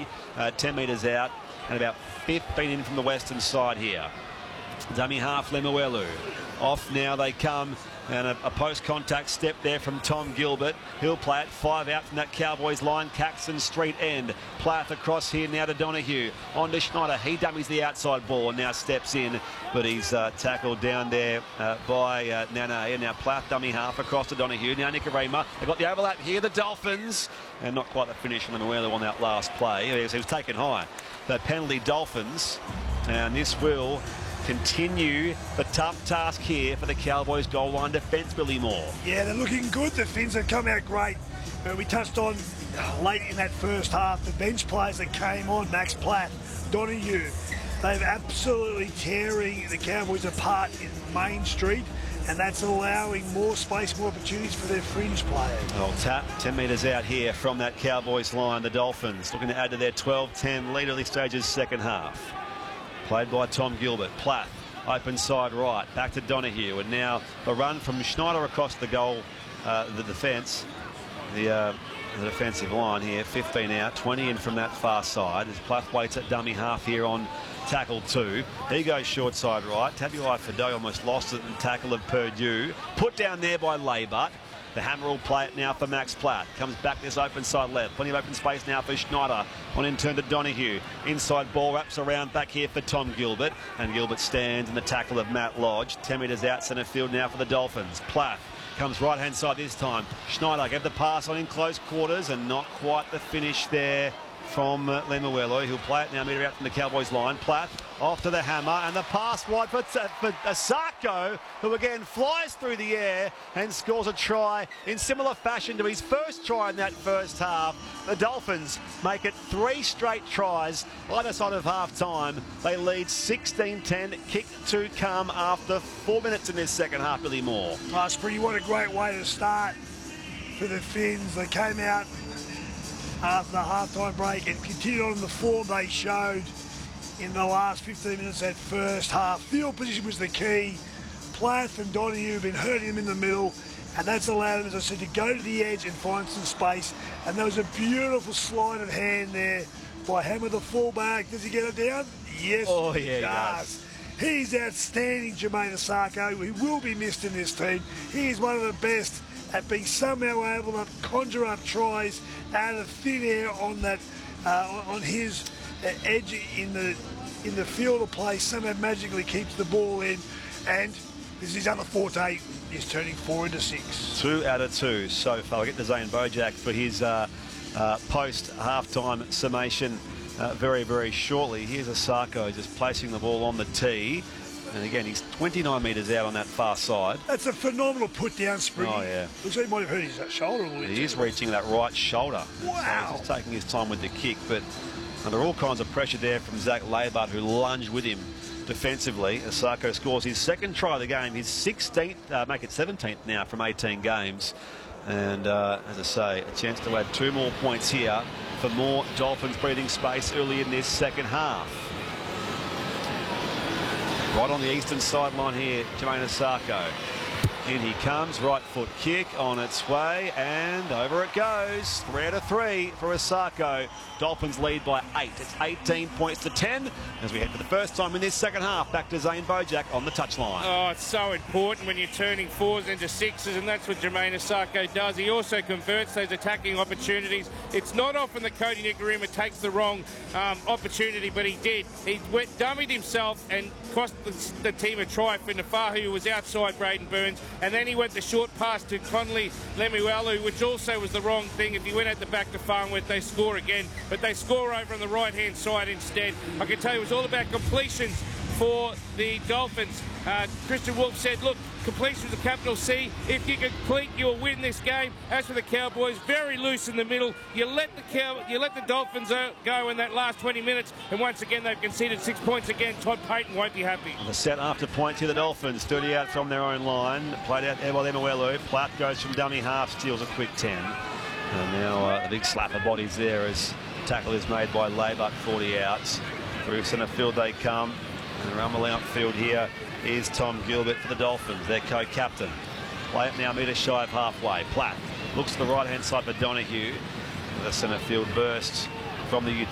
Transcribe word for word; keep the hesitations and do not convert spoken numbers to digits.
three, uh, ten metres out, and about fifteen in from the western side here. Dummy half Lemuelu. Off now they come, and a, a post-contact step there from Tom Gilbert. He'll play it five out from that Cowboys line. Caxton Street end. Plath across here now to Donahue. On to Schneider. He dummies the outside ball and now steps in, but he's uh, tackled down there uh, by uh, Nane. And now Plath dummy half across to Donahue. Now Nicarima. They've got the overlap here. The Dolphins. And not quite the finish from Lemuelu on that last play. He was, he was taken high. The penalty Dolphins. And this will continue the tough task here for the Cowboys goal line defence, Billy Moore. Yeah, they're looking good. The Finns have come out great. But we touched on late in that first half the bench players that came on, Max Platt, Donahue. They've absolutely tearing the Cowboys apart in Main Street, and that's allowing more space, more opportunities for their fringe players. Well, tap ten metres out here from that Cowboys line. The Dolphins looking to add to their twelve ten lead early stages second half. Played by Tom Gilbert. Plath, open side right, back to Donahue, and now the run from Schneider across the goal, uh, the defence, the, uh, the defensive line here. fifteen out, twenty in from that far side as Plath waits at dummy half here on tackle two. He goes short side right. Tabuai Fado almost lost it in tackle of Purdue. Put down there by Laybut. The Hammer will play it now for Max Platt. Comes back this open side left. Plenty of open space now for Schneider. On in turn to Donahue. Inside ball wraps around back here for Tom Gilbert. And Gilbert stands in the tackle of Matt Lodge. ten metres out centre field now for the Dolphins. Platt comes right hand side this time. Schneider gave the pass on in close quarters and not quite the finish there from uh, Lemuelu. He'll play it now, metre out from the Cowboys line. Platt off to the Hammer, and the pass wide for, for Asako, who again flies through the air and scores a try in similar fashion to his first try in that first half. The Dolphins make it three straight tries either side of half time. They lead sixteen ten, kick to come after four minutes in this second half. Billy Moore. Oh, Springy, what a great way to start for the Finns. They came out after the half-time break and continued on the form they showed in the last fifteen minutes that first half. Field position was the key. Plath and Donahue have been hurting them in the middle, and that's allowed them, as I said, to go to the edge and find some space. And there was a beautiful sleight of hand there by Hammer, the fullback. Does he get it down? Yes, oh, yeah, he does. He does. He's outstanding, Jermaine Asako. He will be missed in this team. He is one of the best at being somehow able to conjure up tries out of thin air on that, uh, on his uh, edge in the in the field of play. Somehow magically keeps the ball in, and this is his other forte. He's turning four into six. Two out of two so far. We'll get to Zane Bojack for his uh, uh, post half-time summation uh, very, very shortly. Here's Asako just placing the ball on the tee. And again, he's twenty-nine metres out on that far side. That's a phenomenal put-down sprint. Oh, yeah. Looks like he might have hurt his shoulder a little bit. He is reaching that right shoulder. Wow. So he's just taking his time with the kick, but under all kinds of pressure there from Zach Laybut, who lunged with him defensively. Asako scores his second try of the game, his sixteenth, uh, make it seventeenth now from eighteen games. And uh, as I say, a chance to add two more points here for more Dolphins breathing space early in this second half. Right on the eastern sideline here, Jermaine Asako. In he comes, right foot kick on its way, and over it goes. Three out of three for Asako. Dolphins lead by eight. It's eighteen points to ten as we head for the first time in this second half. Back to Zane Bojack on the touchline. Oh, it's so important when you're turning fours into sixes, and that's what Jermaine Asako does. He also converts those attacking opportunities. It's not often that Cody Nicarima takes the wrong um, opportunity, but he did. He went, dummied himself and cost the, the team a try for Nafahu, who was outside Braden Burns, and then he went the short pass to Conley Lemuelu, which also was the wrong thing. If he went at the back to Farnworth, they score again, but they score over on the right-hand side instead. I can tell you it was all about completions for the Dolphins. Uh, Christian Wolf said, look, completion with a capital C. If you complete, you'll win this game. As for the Cowboys, very loose in the middle. You let the Cow you let the Dolphins uh, go in that last twenty minutes, and once again they've conceded six points again. Todd Payton won't be happy. The set after points here, the Dolphins, thirty out from their own line. Played out there by Lemuelu. Platt goes from dummy half, steals a quick ten. And now uh, a big slap of bodies there as tackle is made by Laybut, forty outs. Through centre field they come. And around the outfield here is Tom Gilbert for the Dolphins, their co-captain. Play it now, metre shy of halfway. Platt looks to the right-hand side for Donahue. The centre field burst from the